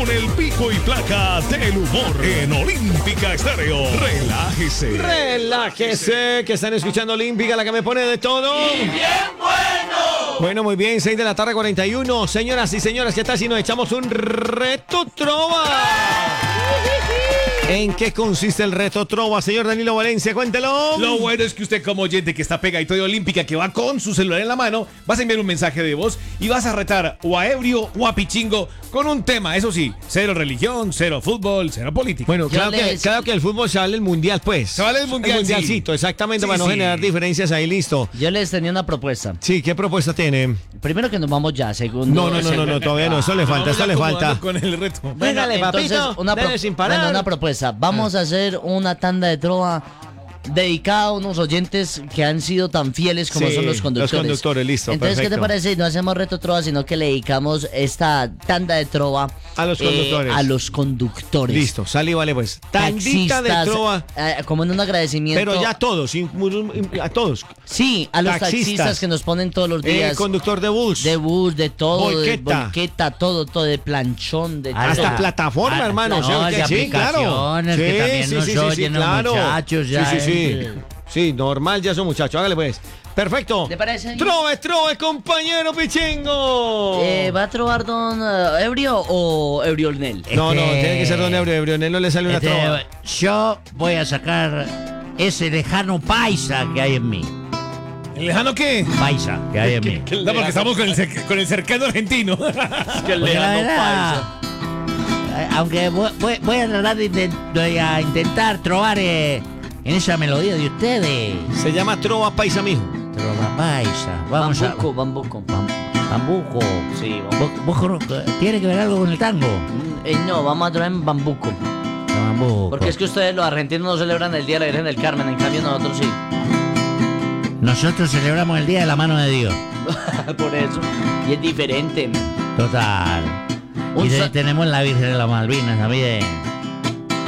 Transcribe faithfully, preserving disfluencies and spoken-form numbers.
con el pico y placa del humor en Olímpica Estéreo. Relájese. Relájese, que están escuchando Olímpica, la que me pone de todo. ¡Y bien bueno! Bueno, muy bien, seis de la tarde, cuarenta y uno. Señoras y señores, ¿qué tal si nos echamos un reto trova? ¿En qué consiste el reto trova, señor Danilo Valencia? Cuéntelo. Lo bueno es que usted, como oyente que está pegadito de Olímpica, que va con su celular en la mano, vas a enviar un mensaje de voz y vas a retar o a ebrio o a pichingo con un tema. Eso sí, cero religión, cero fútbol, cero política. Bueno, claro que, les- claro que el fútbol se vale el mundial, pues. Se vale el mundial, El mundialcito, sí. exactamente, Sí, para no sí. generar diferencias ahí, listo. Yo les tenía una propuesta. Sí, ¿qué propuesta tiene? Primero que nos vamos ya, segundo. No, no, no, no, no, todavía no, eso le falta, eso le falta. Con el reto. Bueno, Véngale, entonces, papito, una, pro- dele sin parar. bueno, una propuesta. Vamos a hacer una tanda de trova dedicada a unos oyentes que han sido tan fieles como Sí, son los conductores. los conductores, listo, Entonces, ¿qué te perfecto. parece si no hacemos reto trova, sino que le dedicamos esta tanda de trova A los conductores. a los conductores. Listo, sale y vale, pues. Tandita de Taxistas, trova. eh, como en un agradecimiento. Pero ya a todos, in- in- a todos. Sí, a los Taxistas. taxistas, que nos ponen todos los Eh, días. conductor de bus. De bus, de todo, Volqueta. de volqueta, todo, todo, de planchón, de Hasta todo. plataforma, Ah, hermano. no, ¿sí? de Que sí, claro. aplicaciones que también nos oyen los muchachos, ya, Sí, sí, sí. eh. Sí, normal, ya son muchachos. Hágale, pues. Perfecto. ¿Te parece? Trove, trove, compañero Pichingo. Eh, ¿Va a trobar don eh, Ebrio o Ebriolnel? No, no, Este- tiene que ser don Ebrio. Ebrionel no le sale una Este, trova. yo voy a sacar ese lejano paisa que hay en mí. ¿El lejano qué? Paisa que hay en mí. No, porque estamos con el, cer- con el cercano argentino. Porque la verdad, eh, aunque voy, voy- voy a tratar de, inten- voy a intentar trobar eh, en esa melodía de ustedes. Se llama trova paisa, mijo. Trova paisa. Vamos Bambuco, a. bambuco. Bambuco. Sí, ¿Vos, vos cono- ¿Tiene que ver algo con el tango? Eh, no, vamos a trobar en bambuco. Bambuco. Porque es que ustedes los argentinos no celebran el Día de la Virgen del Carmen, en cambio nosotros sí. Nosotros celebramos el Día de la Mano de Dios. Por eso. Y es diferente. Total. Un Y de- sa- tenemos la Virgen de las Malvinas también.